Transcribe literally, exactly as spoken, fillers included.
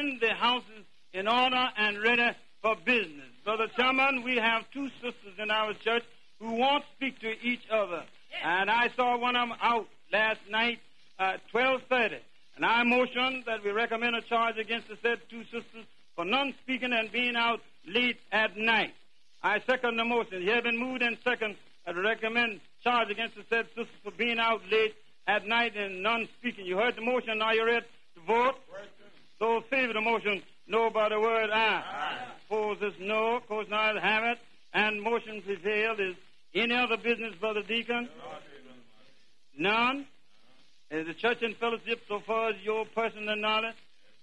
getting the houses in order and ready for business. Brother Chairman, we have two sisters in our church who won't speak to each other. And I saw one of them out last night at twelve thirty. And I motion that we recommend a charge against the said two sisters for non-speaking and being out late at night. I second the motion. You have been moved and second that we recommend charge against the said sisters for being out late at night and non-speaking. You heard the motion. Now you're ready to vote? Those favor the motion, no by the word aye. Aye. Opposed is no. Of course, now I have it. And motion prevailed. Is any other business, Brother Deacon? None. Is the church in fellowship so far as your personal knowledge?